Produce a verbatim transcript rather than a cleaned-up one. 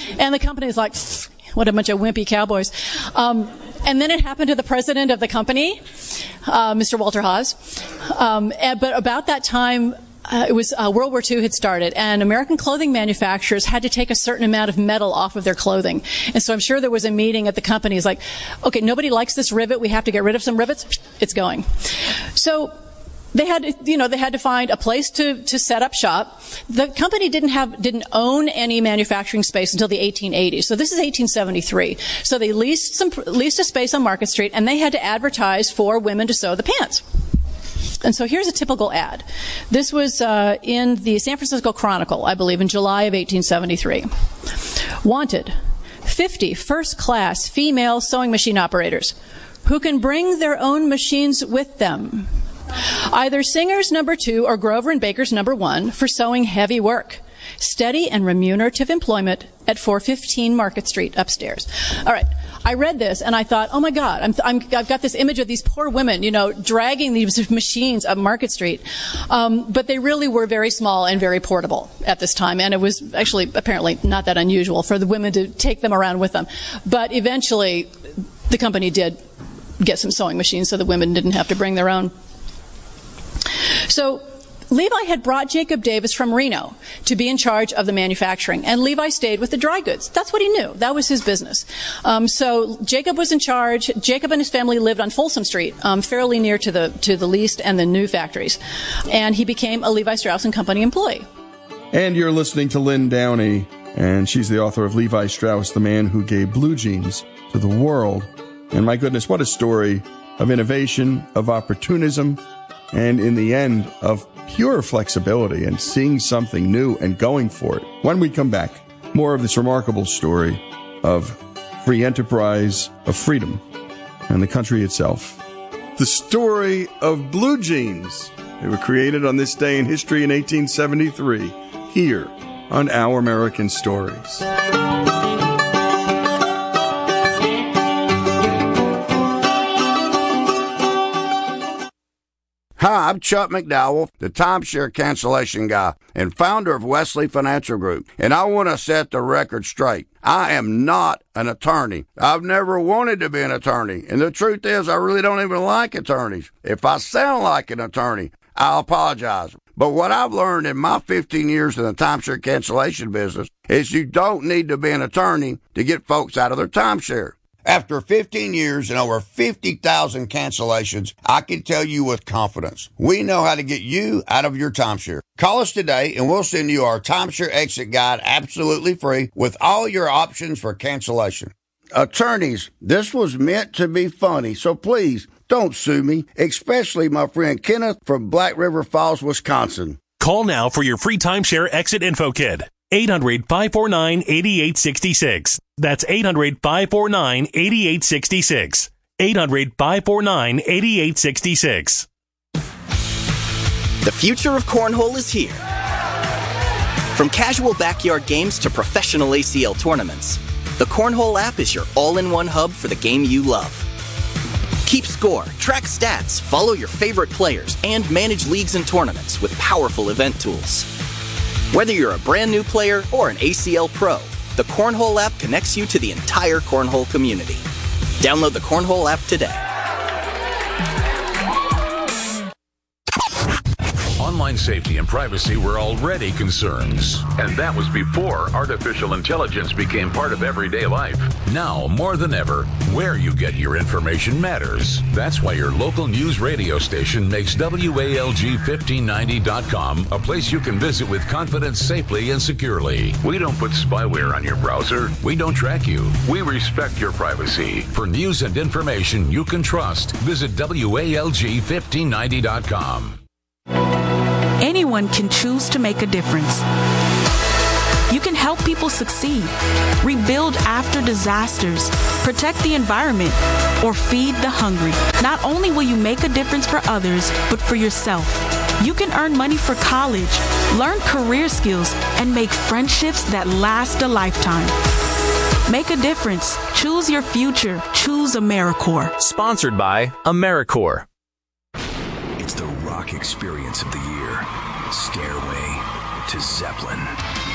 And the company's like, what a bunch of wimpy cowboys. Um, and then it happened to the president of the company, uh, Mister Walter Haas. Um, and, but about that time, Uh, it was uh, World War Two had started, and American clothing manufacturers had to take a certain amount of metal off of their clothing. And so I'm sure there was a meeting at the company. It's like, okay, nobody likes this rivet. We have to get rid of some rivets. It's going. So they had, you know, they had to find a place to to set up shop. The company didn't have didn't own any manufacturing space until the eighteen eighties. So this is eighteen seventy-three. So they leased some leased a space on Market Street, and they had to advertise for women to sew the pants. And so here's a typical ad. This was uh, in the San Francisco Chronicle, I believe, in July of eighteen seventy-three. Wanted, fifty first-class female sewing machine operators who can bring their own machines with them. Either Singer's number two or Grover and Baker's number one for sewing heavy work. Steady and remunerative employment at four fifteen Market Street upstairs. All right. I read this and I thought, oh my God, I'm, I'm, I've got this image of these poor women, you know, dragging these machines up Market Street. Um, but they really were very small and very portable at this time. And it was actually apparently not that unusual for the women to take them around with them. But eventually the company did get some sewing machines so the women didn't have to bring their own. So Levi had brought Jacob Davis from Reno to be in charge of the manufacturing, and Levi stayed with the dry goods. That's what he knew. That was his business. Um, so Jacob was in charge. Jacob and his family lived on Folsom Street, um, fairly near to the to the leased and the new factories, and he became a Levi Strauss and Company employee. And you're listening to Lynn Downey, and she's the author of Levi Strauss, the man who gave blue jeans to the world. And my goodness, what a story of innovation, of opportunism, and in the end, of pure flexibility and seeing something new and going for it. When we come back, more of this remarkable story of free enterprise, of freedom, and the country itself. The story of blue jeans. They were created on this day in history in eighteen seventy-three, here on Our American Stories. Hi, I'm Chuck McDowell, the timeshare cancellation guy and founder of Wesley Financial Group, and I want to set the record straight. I am not an attorney. I've never wanted to be an attorney, and the truth is I really don't even like attorneys. If I sound like an attorney, I'll apologize. But what I've learned in my fifteen years in the timeshare cancellation business is you don't need to be an attorney to get folks out of their timeshare. After fifteen years and over fifty thousand cancellations, I can tell you with confidence, we know how to get you out of your timeshare. Call us today and we'll send you our timeshare exit guide absolutely free with all your options for cancellation. Attorneys, this was meant to be funny, so please don't sue me, especially my friend Kenneth from Black River Falls, Wisconsin. Call now for your free timeshare exit info kit. eight hundred, five four nine, eight eight six six. That's eight hundred, five four nine, eight eight six six. eight hundred, five four nine, eight eight six six. The future of cornhole is here. From casual backyard games to professional A C L tournaments, the Cornhole app is your all-in-one hub for the game you love. Keep score, track stats, follow your favorite players, and manage leagues and tournaments with powerful event tools. Whether you're a brand new player or an A C L pro, the Cornhole app connects you to the entire Cornhole community. Download the Cornhole app today. Online safety and privacy were already concerns, and that was before artificial intelligence became part of everyday life. Now, more than ever, where you get your information matters. That's why your local news radio station makes W A L G fifteen ninety dot com a place you can visit with confidence safely and securely. We don't put spyware on your browser. We don't track you. We respect your privacy. For news and information you can trust, visit W A L G fifteen ninety dot com. Anyone can choose to make a difference. You can help people succeed, rebuild after disasters, protect the environment, or feed the hungry. Not only will you make a difference for others, but for yourself. You can earn money for college, learn career skills, and make friendships that last a lifetime. Make a difference. Choose your future. Choose AmeriCorps. Sponsored by AmeriCorps. It's the rock experience of the year. Stairway to Zeppelin.